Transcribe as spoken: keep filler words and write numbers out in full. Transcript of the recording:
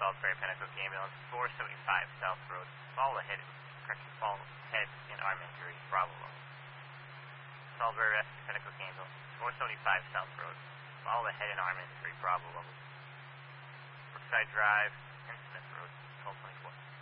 Salisbury Pennacook Ambulance, four seventy-five South Road. Follow the head, correction, follow head and arm injury, Bravo level. Salisbury Rescue Pennacook Ambulance, four seventy-five South Road. Follow the head and arm injury, Bravo level. Brookside Drive and Smith Road, twelve twenty-four.